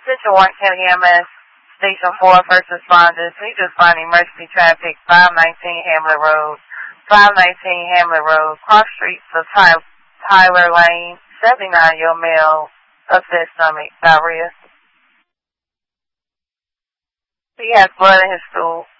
Central Warren County EMS, Station 4, first responders. We just find emergency traffic, 519 Hamlet Road. 519 Hamlet Road, cross streets of Tyler Lane, 79-year-old male, upset stomach, diarrhea. He has blood in his stool.